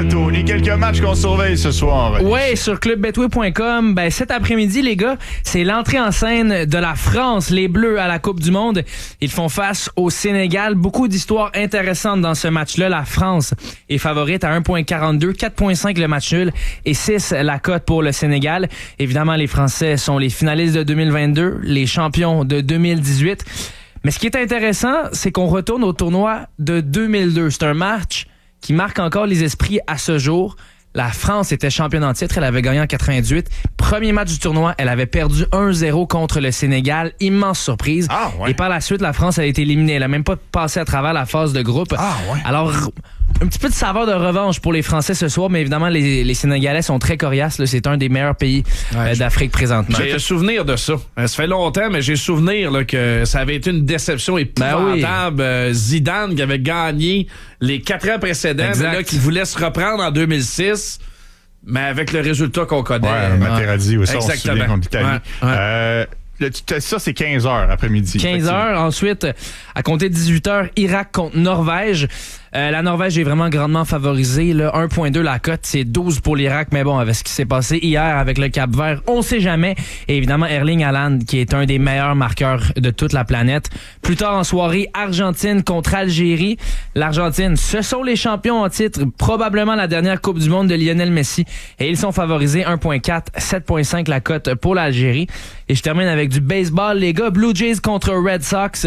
Tony. Quelques matchs qu'on surveille ce soir. Oui, sur clubbetway.com. Cet après-midi, les gars, c'est l'entrée en scène de la France, les Bleus à la Coupe du Monde. Ils font face au Sénégal. Beaucoup d'histoires intéressantes dans ce match-là. La France est favorite à 1,42, 4,5 le match nul et 6 la cote pour le Sénégal. Évidemment, les Français sont les finalistes de 2022, les champions de 2018. Mais ce qui est intéressant, c'est qu'on retourne au tournoi de 2002. C'est un match qui marque encore les esprits à ce jour. La France était championne en titre, elle avait gagné en 98. Premier match du tournoi, elle avait perdu 1-0 contre le Sénégal. Immense surprise. Ah, ouais. Et par la suite, la France a été éliminée. Elle a même pas passé à travers la phase de groupe. Ah, ouais. Alors, un petit peu de saveur de revanche pour les Français ce soir, mais évidemment, les Sénégalais sont très coriaces. Là. C'est un des meilleurs pays d'Afrique présentement. J'ai le souvenir de ça. Ça fait longtemps, mais j'ai le souvenir là, que ça avait été une déception épouvantable. Zidane qui avait gagné les 4 ans précédents, mais là, qui voulait se reprendre en 2006, mais avec le résultat qu'on connaît. Ouais, Materazzi aussi, exactement. on se souvient contre l'Italie. Ouais. Ça, c'est 15h après-midi. 15h. Ensuite, à compter de 18h, Irak contre Norvège. La Norvège est vraiment grandement favorisée. Là, 1,2 la cote, c'est 12 pour l'Irak. Mais bon, avec ce qui s'est passé hier avec le Cap-Vert, on sait jamais. Et évidemment, Erling Haaland, qui est un des meilleurs marqueurs de toute la planète. Plus tard en soirée, Argentine contre Algérie. L'Argentine, ce sont les champions en titre. Probablement la dernière Coupe du Monde de Lionel Messi. Et ils sont favorisés 1,4, 7,5 la cote pour l'Algérie. Et je termine avec du baseball, les gars. Blue Jays contre Red Sox.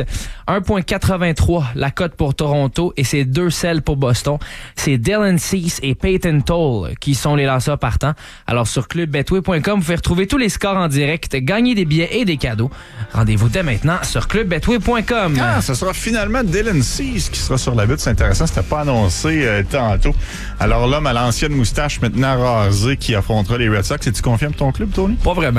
1,83 la cote pour Toronto. Et c'est 2 celles pour Boston. C'est Dylan Cease et Peyton Toll qui sont les lanceurs partants. Alors sur clubbetway.com, vous pouvez retrouver tous les scores en direct, gagner des billets et des cadeaux. Rendez-vous dès maintenant sur clubbetway.com. Ah, ce sera finalement Dylan Cease qui sera sur la butte. C'est intéressant, c'était pas annoncé tantôt. Alors l'homme à l'ancienne moustache maintenant rasé qui affrontera les Red Sox. Et tu confirmes ton club, Tony? Pas vraiment.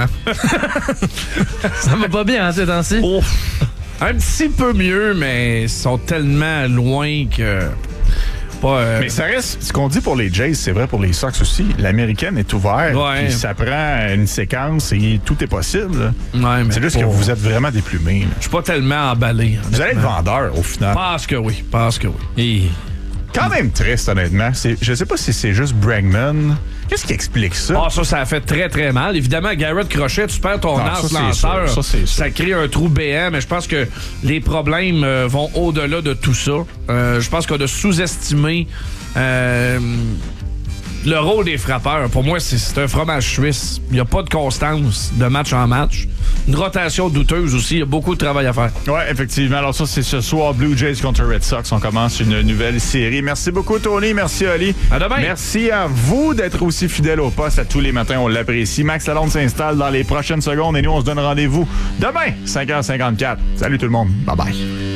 Ça va pas bien, ces temps-ci? Un petit peu mieux, mais ils sont tellement loin que... Mais ça reste, ce qu'on dit pour les Jays, c'est vrai pour les Sox aussi. L'américaine est ouverte, puis ça prend une séquence et tout est possible. Ouais, mais c'est juste que vous êtes vraiment déplumé. Je suis pas tellement emballé. Vous allez être vendeur au final. Parce que oui. Et... Quand même triste, honnêtement. Je sais pas si c'est juste Bregman. Qu'est-ce qui explique ça? Ah, ça a fait très, très mal. Évidemment, Garrett Crochet, tu perds ton lanceur. Ça crée un trou béant, mais je pense que les problèmes vont au-delà de tout ça. Je pense qu'on a sous-estimé le rôle des frappeurs. Pour moi, c'est un fromage suisse. Il n'y a pas de constance de match en match. Une rotation douteuse aussi. Il y a beaucoup de travail à faire. Oui, effectivement. Alors ça, c'est ce soir, Blue Jays contre Red Sox. On commence une nouvelle série. Merci beaucoup, Tony. Merci, Oli. À demain. Merci à vous d'être aussi fidèles au poste à tous les matins. On l'apprécie. Max Lalonde s'installe dans les prochaines secondes et nous, on se donne rendez-vous demain, 5h54. Salut tout le monde. Bye-bye.